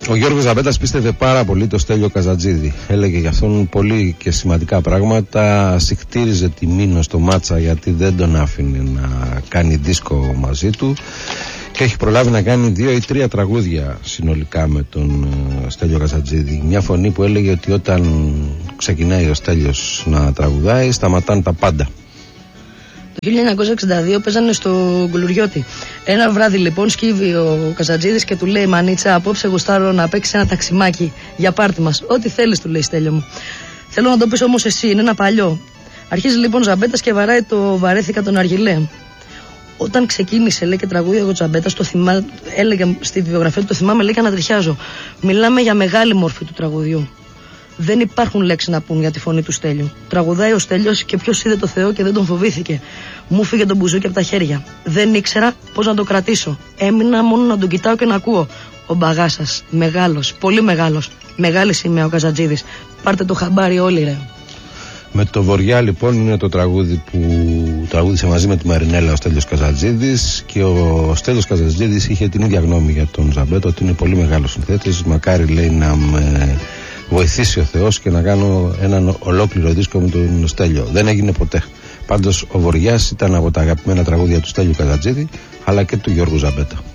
Ο Γιώργος Ζαμπέτας πίστευε πάρα πολύ το Στέλιο Καζατζίδη. Έλεγε για αυτόν πολύ και σημαντικά πράγματα. Συχτήριζε τη Μήνο στο Μάτσα γιατί δεν τον άφηνε να κάνει δίσκο μαζί του. Και έχει προλάβει να κάνει 2 ή 3 τραγούδια συνολικά με τον Στέλιο Καζατζίδη. Μια φωνή που έλεγε ότι όταν ξεκινάει ο Στέλιος να τραγουδάει, σταματάνε τα πάντα. Το 1962 παίζανε στο Γκουλουριώτη. Ένα βράδυ λοιπόν σκύβει ο Καζατζίδης και του λέει: Μανίτσα, απόψε γουστάρω να παίξει ένα ταξιμάκι για πάρτι μας. Ό,τι θέλεις, του λέει, Στέλιο μου. Θέλω να το πεις όμως εσύ, είναι ένα παλιό. Αρχίζει λοιπόν ο Ζαμπέτας και βαράει το Βαρέθηκα τον Αργιλέ. Όταν ξεκίνησε, λέει, και τραγούδια ο Ζαμπέτας, έλεγε στη βιογραφία του, το θυμάμαι, λέει, και ανατριχιάζω. Μιλάμε για μεγάλη μορφή του τραγουδιού. Δεν υπάρχουν λέξεις να πούν για τη φωνή του Στέλιου. Τραγουδάει ο Στέλιος και ποιος είδε το Θεό και δεν τον φοβήθηκε. Μου φύγε το μπουζούκι από τα χέρια. Δεν ήξερα πώς να το κρατήσω. Έμεινα μόνο να τον κοιτάω και να ακούω. Ο Μπαγάσας, μεγάλος, πολύ μεγάλος. Μεγάλη σημαία ο Καζατζίδης. Πάρτε το χαμπάρι όλοι, ρε. Με το Βοριά λοιπόν είναι το τραγούδι που τραγούδισε μαζί με τη Μαρινέλα ο Στέλιος Καζατζίδης, και ο Στέλιος Καζατζίδης είχε την ίδια γνώμη για τον Ζαμπέτο, ότι είναι πολύ μεγάλος συνθέτης. Μακάρι, λέει, να με βοηθήσει ο Θεός και να κάνω έναν ολόκληρο δίσκο με τον Στέλιο. Δεν έγινε ποτέ. Πάντως ο Βοριάς ήταν από τα αγαπημένα τραγούδια του Στέλιου Καζατζίδη αλλά και του Γιώργου Ζαμπέτα.